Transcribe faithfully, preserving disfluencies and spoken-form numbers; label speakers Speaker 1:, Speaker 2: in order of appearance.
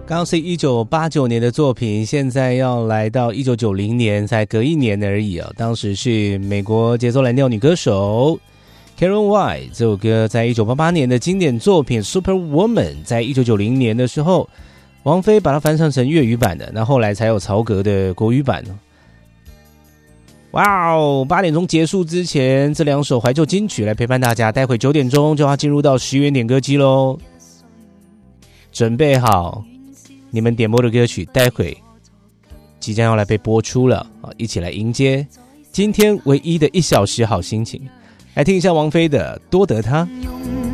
Speaker 1: 刚刚是一九八九年的作品，现在要来到一九九零年，才隔一年而已啊。当时是美国节奏蓝调女歌手 Karen White， 这首歌在一九八八年的经典作品 Superwoman， 在一九九零年的时候，王菲把它翻唱成粤语版的，那后来才有曹格的国语版。哇哦！八点钟结束之前，这两首怀旧金曲来陪伴大家。待会九点钟就要进入到十元点歌机喽，准备好你们点播的歌曲，待会即将要来被播出了，一起来迎接今天唯一的一小时好心情。来听一下王菲的《多得他》。